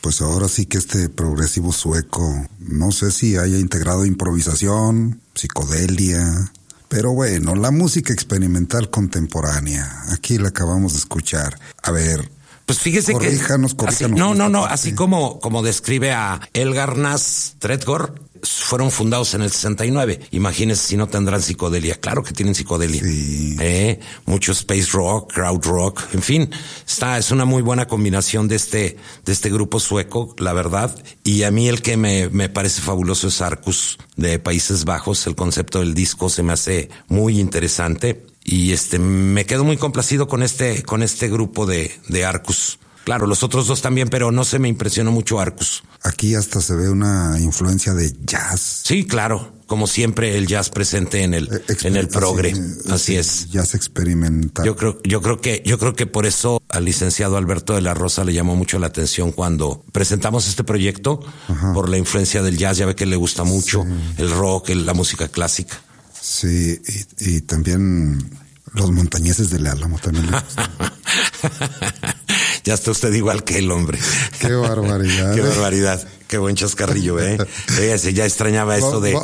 Pues ahora sí que este progresivo sueco, no sé si haya integrado improvisación, psicodelia, pero bueno, la música experimental contemporánea, aquí la acabamos de escuchar. A ver, pues fíjese corríjanos. No, así como describe a Elgar Nas Tredgård, fueron fundados en el 69. Imagínense si no tendrán psicodelia. Claro que tienen psicodelia. Sí. Mucho space rock, crowd rock, en fin, es una muy buena combinación de este grupo sueco, la verdad. Y a mí el que me parece fabuloso es Arcus, de Países Bajos. El concepto del disco se me hace muy interesante. Y me quedo muy complacido con este grupo de Arcus. Claro, los otros dos también, pero no se me impresionó mucho Arcus. Aquí hasta se ve una influencia de jazz. Sí, claro, como siempre el jazz presente en el progre. Así es. Jazz experimental. Yo creo que por eso al licenciado Alberto de la Rosa le llamó mucho la atención cuando presentamos este proyecto. Ajá. Por la influencia del jazz. Ya ve que le gusta mucho el rock, la música clásica. Sí, y también los montañeses del Álamo también le gustan. Ya está usted igual que el hombre. Qué barbaridad. Qué barbaridad. Qué buen chascarrillo, Fíjese, ya extrañaba eso del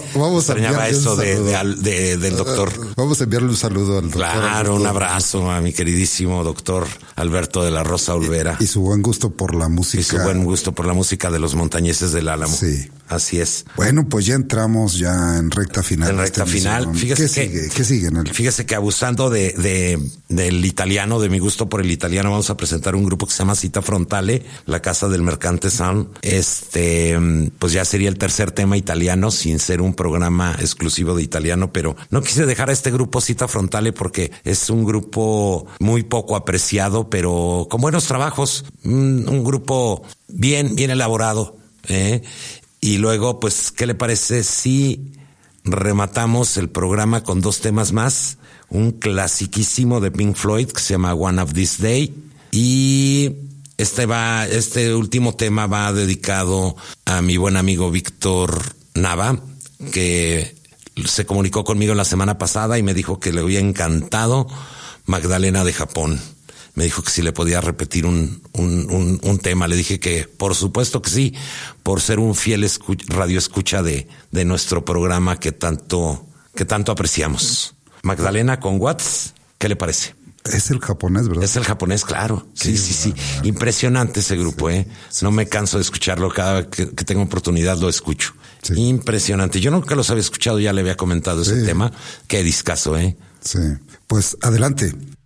doctor. Vamos a enviarle un saludo al doctor. Claro, un abrazo a mi queridísimo doctor Alberto de la Rosa Olvera. Y su buen gusto por la música. Y su buen gusto por la música de los montañeses del Álamo. Sí. Así es. Bueno, pues ya entramos ya en recta final. En recta final. Fíjese ¿Qué sigue? Fíjese que abusando del italiano, de mi gusto por el italiano, vamos a presentar un grupo que se llama Cita Frontale, la casa del Mercante Sound. Pues ya sería el tercer tema italiano, sin ser un programa exclusivo de italiano, pero no quise dejar a este grupo Cita Frontale porque es un grupo muy poco apreciado, pero con buenos trabajos, un grupo bien elaborado, Y luego, pues, ¿qué le parece si rematamos el programa con dos temas más? Un clasiquísimo de Pink Floyd que se llama One of This Day, y este último tema va dedicado a mi buen amigo Víctor Nava, que se comunicó conmigo la semana pasada y me dijo que le había encantado Magdalena de Japón. Me dijo que si le podía repetir un tema. Le dije que por supuesto que sí, por ser un fiel radioescucha de nuestro programa que tanto apreciamos. Magdalena con Watts, ¿qué le parece? Es el japonés, ¿verdad? Es el japonés, claro. Sí. Impresionante ese grupo, No me canso de escucharlo. Cada vez que tengo oportunidad lo escucho. Sí. Impresionante. Yo nunca los había escuchado, ya le había comentado ese tema. Qué discazo, Sí. Pues adelante.